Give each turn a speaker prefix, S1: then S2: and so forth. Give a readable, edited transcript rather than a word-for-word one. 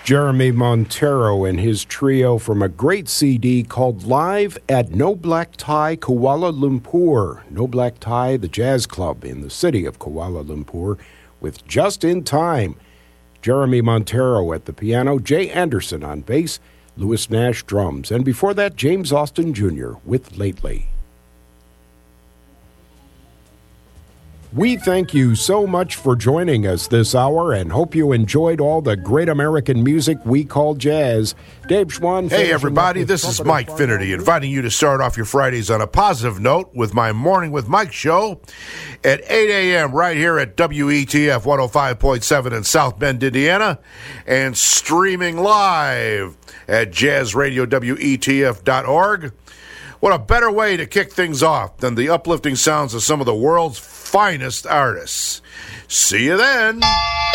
S1: Jeremy Montero and his trio from a great CD called Live at No Black Tie, Kuala Lumpur. No Black Tie, the jazz club in the city of Kuala Lumpur, with Just in Time. Jeremy Montero at the piano, Jay Anderson on bass, Louis Nash drums, and before that, James Austin Jr. with Lately. We thank you so much for joining us this hour and hope you enjoyed all the great American music we call jazz. Dave Schwann.
S2: Hey, everybody, this is Mike Finnerty, inviting you to start off your Fridays on a positive note with my Morning with Mike show at 8 a.m. right here at WETF 105.7 in South Bend, Indiana, and streaming live at jazzradiowetf.org. What a better way to kick things off than the uplifting sounds of some of the world's finest artists. See you then.